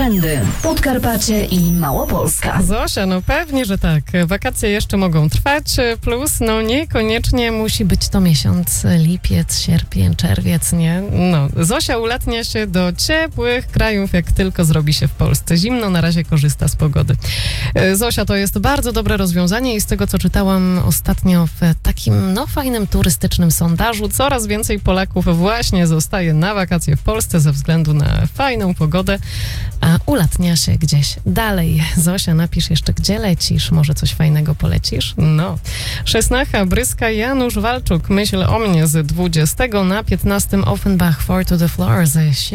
trendy. Podkarpacie i Małopolska. Zosia, no pewnie, że tak. Wakacje jeszcze mogą trwać, plus no niekoniecznie musi być to miesiąc lipiec, sierpień, czerwiec, nie? No, Zosia ulatnia się do ciepłych krajów, jak tylko zrobi się w Polsce zimno, na razie korzysta z pogody. Zosia, to jest bardzo dobre rozwiązanie i z tego, co czytałam ostatnio w takim, no, fajnym turystycznym sondażu, coraz więcej Polaków właśnie zostaje na wakacje w Polsce ze względu na fajną pogodę, a ulatnia się gdzieś dalej. Zosia, napisz jeszcze, gdzie lecisz, może coś fajnego polecisz? No. Szesnacha, Bryska, Janusz Walczuk, Myśl o mnie z 20 na 15 Offenbach, Four to the Floor ze